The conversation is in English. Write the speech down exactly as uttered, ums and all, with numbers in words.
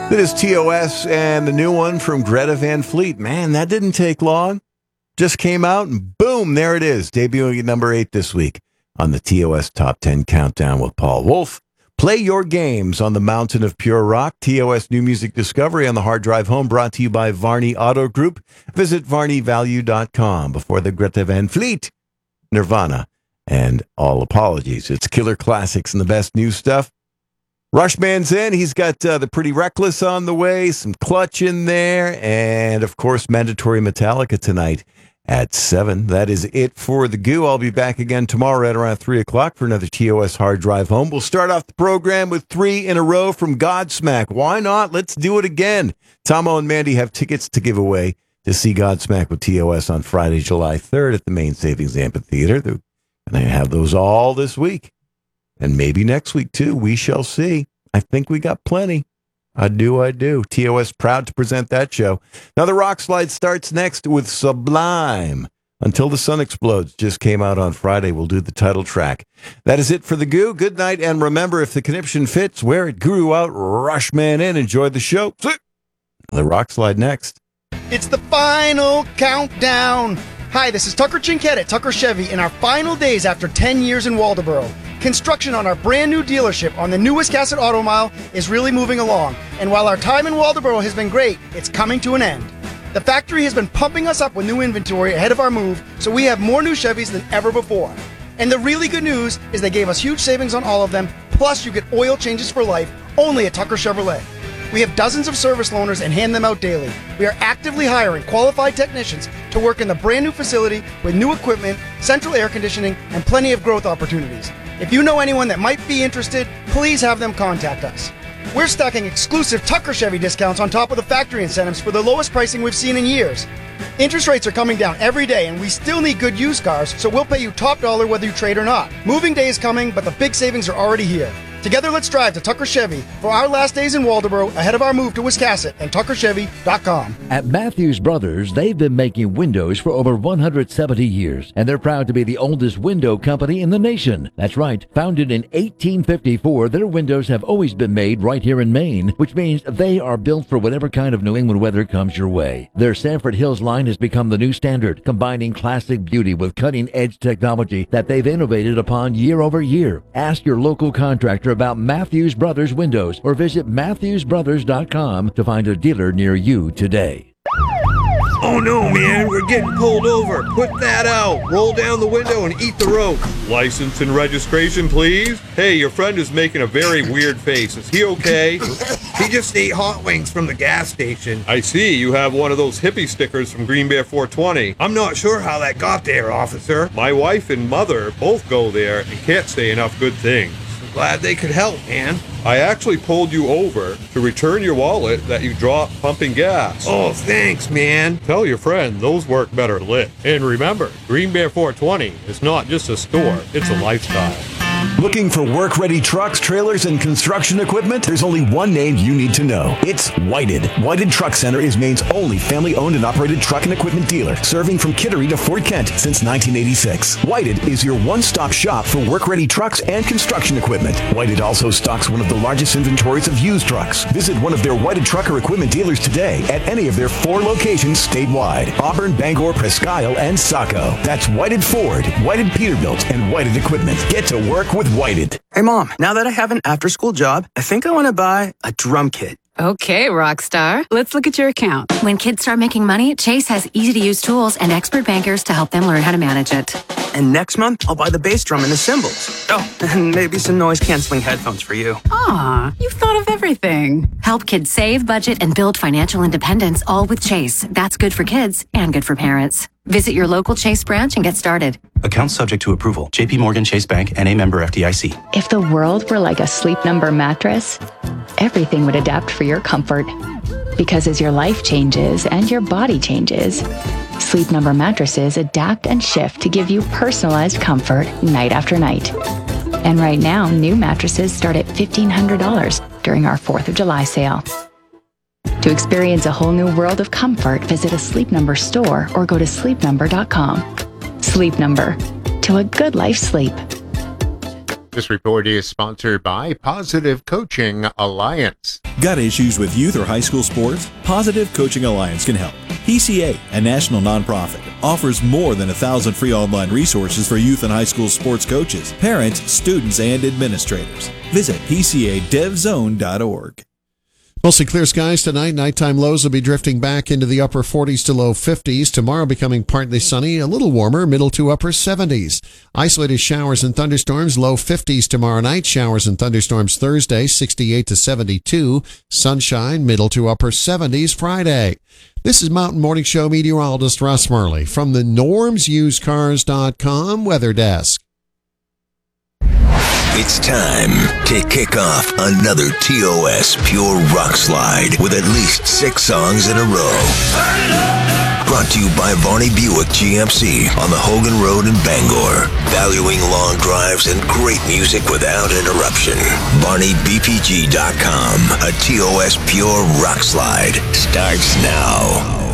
That is T O S and the new one from Greta Van Fleet. Man, that didn't take long. Just came out and boom, there it is. Debuting at number eight this week on the T O S Top ten Countdown with Paul Wolf. Play your games on the mountain of pure rock. T O S New Music Discovery on the hard drive home, brought to you by Varney Auto Group. Visit varney value dot com. Before the Greta Van Fleet, Nirvana, and all apologies. It's killer classics and the best new stuff. Rushman's in. He's got uh, the Pretty Reckless on the way, some Clutch in there, and, of course, Mandatory Metallica tonight at seven. That is it for the Goo. I'll be back again tomorrow at around three o'clock for another T O S Hard Drive Home. We'll start off the program with three in a row from Godsmack. Why not? Let's do it again. Tomo and Mandy have tickets to give away to see Godsmack with T O S on Friday, July third at the Main Savings Amphitheater. They're going to have those all this week. And maybe next week, too. We shall see. I think we got plenty. I do, I do. T O S proud to present that show. Now, the Rock Slide starts next with Sublime. Until the Sun Explodes just came out on Friday. We'll do the title track. That is it for the Goo. Good night, and remember, if the conniption fits where it grew out, rush man in. Enjoy the show. The Rock Slide next. It's the final countdown. Hi, this is Tucker Chinkett at Tucker Chevy in our final days after ten years in Waldoboro. Construction on our brand new dealership on the new Wiscasset Auto Mile is really moving along. And while our time in Waldoboro has been great, it's coming to an end. The factory has been pumping us up with new inventory ahead of our move, so we have more new Chevys than ever before. And the really good news is they gave us huge savings on all of them, plus you get oil changes for life, only at Tucker Chevrolet. We have dozens of service loaners and hand them out daily. We are actively hiring qualified technicians to work in the brand new facility with new equipment, central air conditioning, and plenty of growth opportunities. If you know anyone that might be interested, please have them contact us. We're stacking exclusive Tucker Chevy discounts on top of the factory incentives for the lowest pricing we've seen in years. Interest rates are coming down every day, and we still need good used cars, so we'll pay you top dollar whether you trade or not. Moving day is coming, but the big savings are already here. Together, let's drive to Tucker Chevy for our last days in Waldoboro ahead of our move to Wiscasset and tucker chevy dot com. At Matthews Brothers, they've been making windows for over one hundred seventy years, and they're proud to be the oldest window company in the nation. That's right. Founded in eighteen fifty-four, their windows have always been made right here in Maine, which means they are built for whatever kind of New England weather comes your way. Their Sanford Hills line has become the new standard, combining classic beauty with cutting-edge technology that they've innovated upon year over year. Ask your local contractor about Matthews Brothers windows or visit matthews brothers dot com to find a dealer near you today. Oh no, man, we're getting pulled over. Put that out. Roll down the window and eat the rope. License and registration, please. Hey, your friend is making a very weird face. Is he okay? He just ate hot wings from the gas station. I see. You have one of those hippie stickers from Green Bear four twenty. I'm not sure how that got there, officer. My wife and mother both go there and can't say enough good things. Glad they could help, man. I actually pulled you over to return your wallet that you dropped pumping gas. Oh, thanks, man. Tell your friend those work better lit. And remember, Green Bear four twenty is not just a store, it's a lifestyle. Looking for work-ready trucks, trailers, and construction equipment? There's only one name you need to know. It's Whited. Whited Truck Center is Maine's only family-owned and operated truck and equipment dealer, serving from Kittery to Fort Kent since nineteen eighty-six. Whited is your one-stop shop for work-ready trucks and construction equipment. Whited also stocks one of the largest inventories of used trucks. Visit one of their Whited trucker equipment dealers today at any of their four locations statewide: Auburn, Bangor, Presque Isle, and Saco. That's Whited Ford, Whited Peterbilt, and Whited Equipment. Get to work with Whited. Hey, Mom, now that I have an after-school job, I think I want to buy a drum kit. Okay, Rockstar. Let's look at your account. When kids start making money, Chase has easy-to-use tools and expert bankers to help them learn how to manage it. And next month, I'll buy the bass drum and the cymbals. Oh, and maybe some noise-canceling headphones for you. Aw, you've thought of everything. Help kids save, budget, and build financial independence, all with Chase. That's good for kids and good for parents. Visit your local Chase branch and get started. Account subject to approval. J P Morgan Chase Bank, N A member F D I C. If the world were like a Sleep Number mattress, everything would adapt for your comfort. Because as your life changes and your body changes, Sleep Number mattresses adapt and shift to give you personalized comfort night after night. And right now, new mattresses start at fifteen hundred dollars during our fourth of July sale. To experience a whole new world of comfort, visit a Sleep Number store or go to sleep number dot com. Sleep Number. To a good life sleep. This report is sponsored by Positive Coaching Alliance. Got issues with youth or high school sports? Positive Coaching Alliance can help. P C A, a national nonprofit, offers more than a thousand free online resources for youth and high school sports coaches, parents, students, and administrators. Visit P C A dev zone dot org. Mostly clear skies tonight. Nighttime lows will be drifting back into the upper forties to low fifties. Tomorrow becoming partly sunny, a little warmer, middle to upper seventies. Isolated showers and thunderstorms, low fifties tomorrow night. Showers and thunderstorms Thursday, sixty-eight to seventy-two. Sunshine, middle to upper seventies Friday. This is Mountain Morning Show meteorologist Russ Murley from the norms used cars dot com weather desk. It's time to kick off another T O S Pure Rock Slide with at least six songs in a row. Brought to you by Varney Buick G M C on the Hogan Road in Bangor. Valuing long drives and great music without interruption. Varney B P G dot com. A T O S Pure Rock Slide starts now.